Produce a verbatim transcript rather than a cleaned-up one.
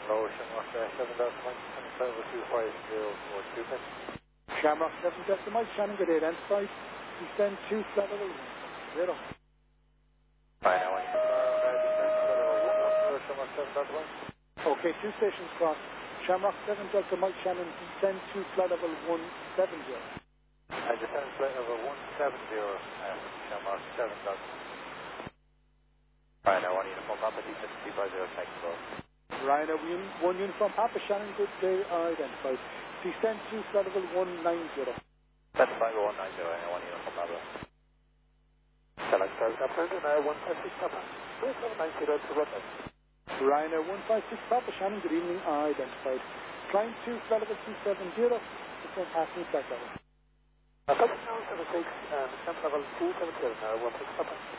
Ocean Rock uh, seven Delta Mike, twenty-five oh two five zero four two six. Shamrock seven Delta Mike, Shannon, good day, identified. Descend two flat level zero. Right, now I need to confirm uh, descent flight level one one zero, Shamrock seven Delta Mike. Okay, two stations crossed. Shamrock seven Delta Mike, Shannon, descend two flat level one seven zero. Uh, descent flight level one seven zero, uh, Shamrock seven Delta. Right, now I need to phone Papa D six three five zero, technical. Rhino one uniform Papa, Shannon, good day, identified. Descend two flat level one nine zero. That's five oh one nine zero, I want you to phone Papa. Select Delta, President, uh, one five six Papa. four seven nine zero to Rotterdam. Rhino one five six Papa, Shannon, good evening, identified. Climb two flat level two seven zero, descend passing flight level. Uh, seven seven six, uh, descent level two seven zero, uh, one six Papa.